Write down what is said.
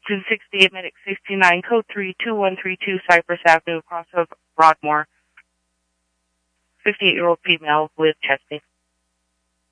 268 Medic 69, code 32132, Cypress Avenue, across of Broadmoor. 58-year-old female with chest pain.